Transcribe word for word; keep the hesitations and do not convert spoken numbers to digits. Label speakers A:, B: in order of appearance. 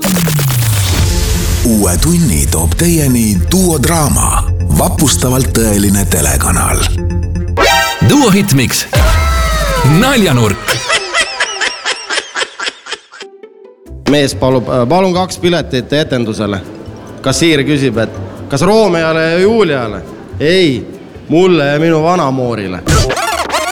A: Uue tunni toob teieni Duodraama, vapustavalt tõeline telekanal.
B: Duo Hitmix. Naljanurk.
C: Mees palub, palun kaks piletit etendusele. Kassiir küsib, et kas Roomeale ja Juliale? Ei, mulle ja minu vanamoorile.